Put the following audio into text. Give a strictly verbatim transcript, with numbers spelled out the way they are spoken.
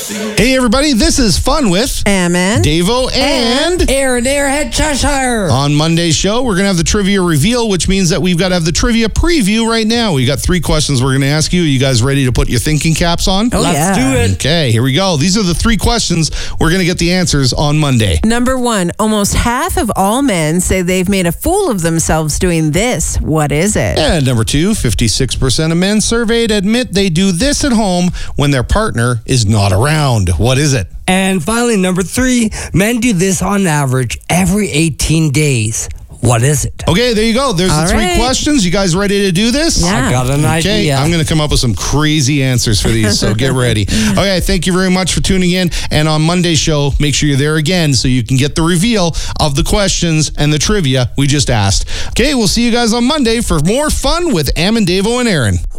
Hey, everybody, this is Fun with Ammon, Davo, and, and Aaron Airhead Cheshire. On Monday's show, we're going to have the trivia reveal, which means that we've got to have the trivia preview right now. We got three questions we're going to ask you. Are you guys ready to put your thinking caps on? Oh, Let's yeah. do it. Okay, here we go. These are the three questions. We're going to get the answers on Monday. Number one, almost half of all men say they've made a fool of themselves doing this. What is it? And number two, fifty-six percent of men surveyed admit they do this at home when their partner is not around. What is it? And finally, number three, men do this on average every eighteen days. What is it? Okay, there you go. There's All the three right. questions. You guys ready to do this? Yeah. I got an Okay, idea. I'm going to come up with some crazy answers for these, so get ready. Okay, thank you very much for tuning in. And on Monday's show, make sure you're there again so you can get the reveal of the questions and the trivia we just asked. Okay, we'll see you guys on Monday for more fun with Ammon, Davo, and Aaron.